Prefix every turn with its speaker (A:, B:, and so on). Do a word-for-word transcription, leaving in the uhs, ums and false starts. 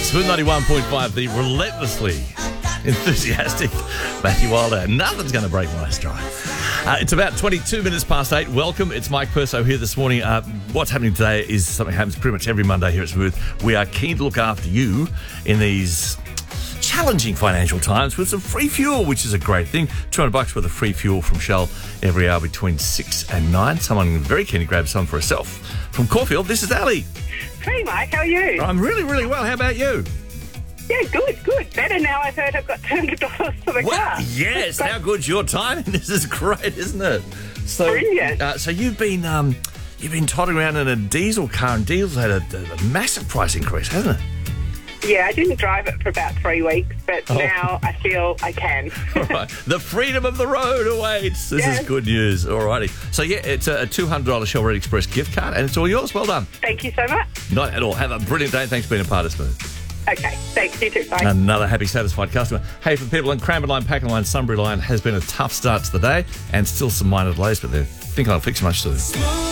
A: Smooth ninety-one point five, the relentlessly enthusiastic Matthew Wilder. Nothing's going to break my stride. Uh, it's about twenty-two minutes past eight. Welcome. It's Mike Purso here this morning. Uh, what's happening today is something that happens pretty much every Monday here at Smooth. We are keen to look after you in these challenging financial times with some free fuel, which is a great thing. two hundred bucks worth of free fuel from Shell every hour between six and nine. Someone very keen to grab some for herself. From Caulfield, this is Ali.
B: Hey, Mike, how are you?
A: I'm really, really well. How about you?
B: Yeah, good, good. Better now I've heard I've got two hundred dollars for the
A: Well,
B: car.
A: yes.
B: But
A: How good's your timing? This is great, isn't it? So,
B: Brilliant.
A: Uh, so you've been um, you've been toddling around in a diesel car, and diesel's had a, a massive price increase, hasn't it?
B: Yeah, I didn't drive it for about three weeks, but
A: Oh.
B: now I feel I can.
A: All right. The freedom of the road awaits. This
B: Yes.
A: is good news. All righty. So, yeah, it's a two hundred dollars Shell Red Express gift card, and it's all yours. Well done.
B: Thank you so much.
A: Not at all. Have a brilliant day. Thanks for being a part of Smooth.
B: Okay, thanks. You too. Bye.
A: Another happy, satisfied customer. Hey, for people in Cranbourne Line, Packen Line, Sunbury Line, has been a tough start to the day and still some minor delays, but they're thinking I'll fix much soon.